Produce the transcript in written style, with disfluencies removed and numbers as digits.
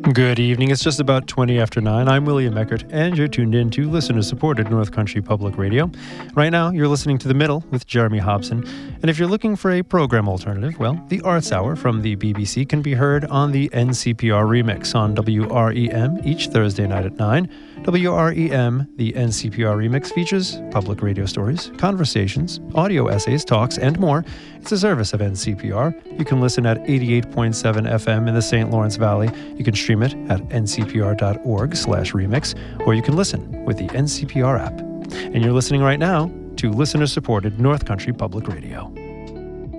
Good evening. It's just about 20 after 9. I'm William Eckert, and you're tuned in to listener-supported North Country Public Radio. Right now, you're listening to The Middle with Jeremy Hobson. And if you're looking for a program alternative, well, the Arts Hour from the BBC can be heard on the NCPR Remix on WREM each Thursday night at 9. WREM, the NCPR Remix, features public radio stories, conversations, audio essays, talks, and more. It's a service of NCPR. You can listen at 88.7 FM in the St. Lawrence Valley. You can stream it at ncpr.org/remix, or you can listen with the NCPR app. And you're listening right now to listener-supported North Country Public Radio.